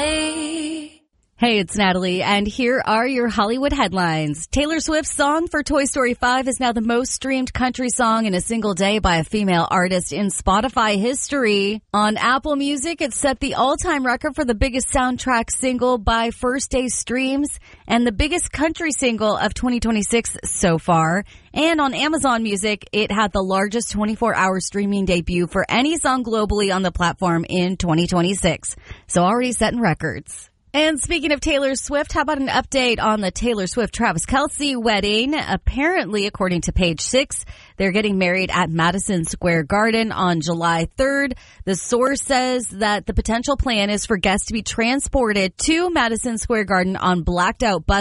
way. Hey, it's Natalie, and here are your Hollywood headlines. Taylor Swift's song for Toy Story 5 is now the most streamed country song in a single day by a female artist in Spotify history. On Apple Music, it set the all-time record for the biggest soundtrack single by first day streams and the biggest country single of 2026 so far. And on Amazon Music, it had the largest 24-hour streaming debut for any song globally on the platform in 2026. So already setting records. And speaking of Taylor Swift, how about an update on the Taylor Swift-Travis Kelce wedding? Apparently, according to Page Six, they're getting married at Madison Square Garden on July 3rd. The source says that the potential plan is for guests to be transported to Madison Square Garden on blacked-out buses